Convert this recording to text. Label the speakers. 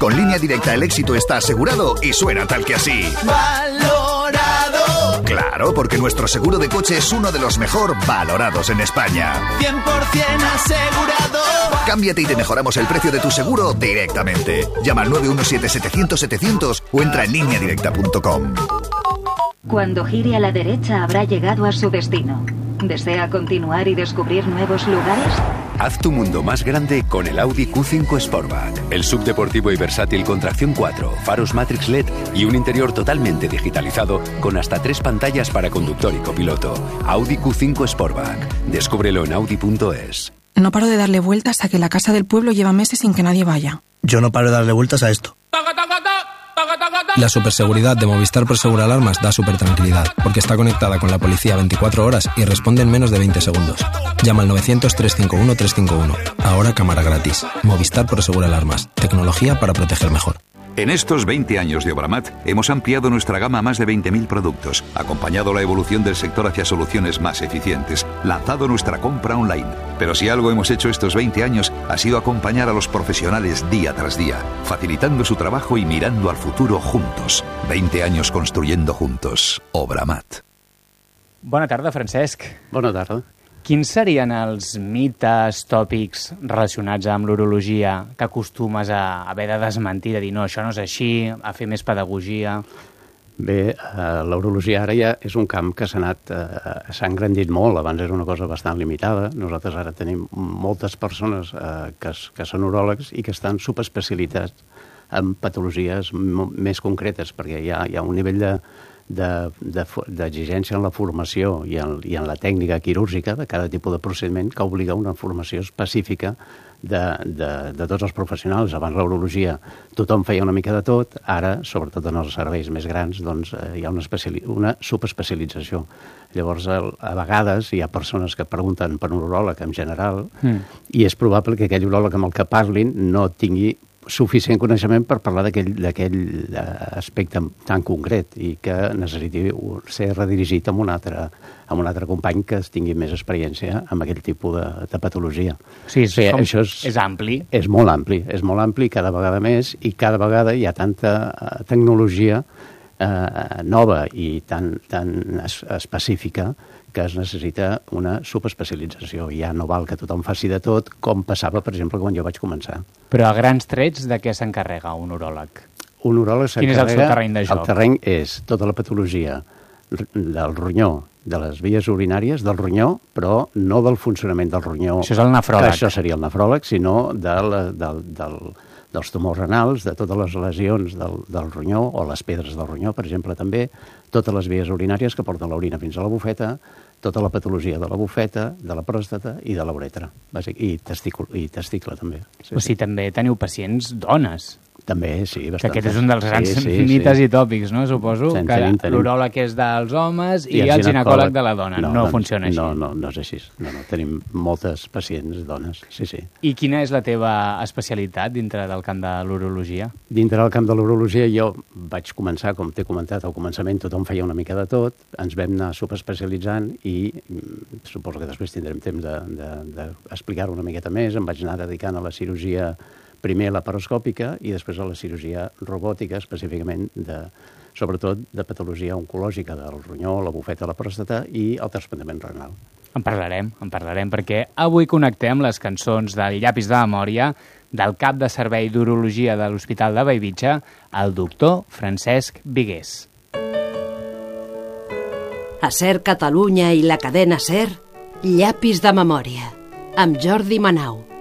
Speaker 1: Con Línea Directa el éxito está asegurado y suena tal que así.
Speaker 2: ¡Valorado!
Speaker 1: Claro, porque nuestro seguro de coche es uno de los mejor valorados en España.
Speaker 2: 100% asegurado.
Speaker 1: Cámbiate y te mejoramos el precio de tu seguro directamente. Llama al 917-700-700 o entra en lineadirecta.com.
Speaker 3: Cuando gire a la derecha habrá llegado a su destino. ¿Desea continuar y descubrir nuevos lugares?
Speaker 4: Haz tu mundo más grande con el Audi Q5 Sportback. El subdeportivo y versátil con tracción 4, faros Matrix LED y un interior totalmente digitalizado con hasta 3 pantallas para conductor y copiloto. Audi Q5 Sportback. Descúbrelo en audi.es.
Speaker 5: No paro de darle vueltas a que la casa del pueblo lleva meses sin que nadie vaya.
Speaker 6: Yo no paro de darle vueltas a esto.
Speaker 7: La superseguridad de Movistar Prosegur Alarmas da supertranquilidad, porque está conectada con la policía 24 horas y responde en menos de 20 segundos. Llama al 900-351-351. Ahora cámara gratis. Movistar Prosegur Alarmas. Tecnología para proteger mejor.
Speaker 8: En estos 20 años de Obramat hemos ampliado nuestra gama a más de 20.000 productos, acompañado la evolución del sector hacia soluciones más eficientes, lanzado nuestra compra online. Pero si algo hemos hecho estos 20 años ha sido acompañar a los profesionales día tras día, facilitando su trabajo y mirando al futuro juntos. 20 años construyendo juntos. Obramat.
Speaker 9: Bona tarda, Francesc.
Speaker 10: Bona tarda.
Speaker 9: Quins serien els mites, tòpics relacionats amb l'urologia que acostumes a haver de desmentir, de dir no, això no és així, a fer més pedagogia?
Speaker 10: Bé, l'urologia ara ja és un camp que s'ha engrandit molt. Abans era una cosa bastant limitada. Nosaltres ara tenim moltes persones que són uròlegs i que estan subespecialitats en patologies més concretes, perquè hi ha un nivell d'exigència en la formació i en la tècnica quirúrgica de cada tipus de procediment que obliga una formació específica de tots els professionals. Abans l'urologia tothom feia una mica de tot, ara, sobretot en els serveis més grans, doncs hi ha una subespecialització. Llavors, a vegades hi ha persones que pregunten per un uròleg en general i és probable que aquell uròleg amb el que parlin no tingui suficient coneixement per parlar d'aquell aspecte tan concret i que necessiti ser redirigit a un altre company que tingui més experiència amb aquell tipus de patologia.
Speaker 9: Sí, això és ampli.
Speaker 10: És molt ampli cada vegada més i cada vegada hi ha tanta tecnologia nova i tan específica que es necessita una subespecialització. Ja no val que tothom faci de tot, com passava, per exemple, quan jo vaig començar.
Speaker 9: Però a grans trets, de què s'encarrega un uròleg?
Speaker 10: Un uròleg s'encarrega...
Speaker 9: Quin és el seu terreny de joc?
Speaker 10: El terreny és tota la patologia del ronyó, de les vies urinàries del ronyó, però no del funcionament del ronyó.
Speaker 9: Això és el nefròleg.
Speaker 10: Això seria el nefròleg, sinó dels tumors renals, de totes les lesions del ronyó, o les pedres del ronyó, per exemple, també, totes les vies urinàries que porten l'orina fins a la bufeta, tota la patologia de la bufeta, de la pròstata i de la uretra, i testicle també.
Speaker 9: O sigui, també teniu pacients dones.
Speaker 10: També, sí, bastant.
Speaker 9: Que aquest és un dels grans mites i tòpics, no? Suposo que l'uròleg és dels homes i el ginecòleg de la dona. No funciona així.
Speaker 10: No és així. No, tenim moltes pacients dones, sí.
Speaker 9: I quina és la teva especialitat dintre del camp de l'urologia?
Speaker 10: Dintre del camp de l'urologia jo vaig començar, com t'he comentat, al començament tothom feia una mica de tot, ens vam anar subespecialitzant i suposo que després tindrem temps d'explicar-ho una miqueta més. Em vaig anar dedicant a la cirurgia primer laparoscòpica i després a la cirurgia robòtica, específicament sobretot de patologia oncològica del ronyó, la bufeta, la pròstata i el trasplantament renal.
Speaker 9: En parlarem, perquè avui connectem les cançons del Llapis de Memòria del cap de servei d'urologia de l'Hospital de Bellvitge, el doctor Francesc Vigués.
Speaker 11: A SER Catalunya i la cadena SER, Llapis de Memòria, amb Jordi Manau.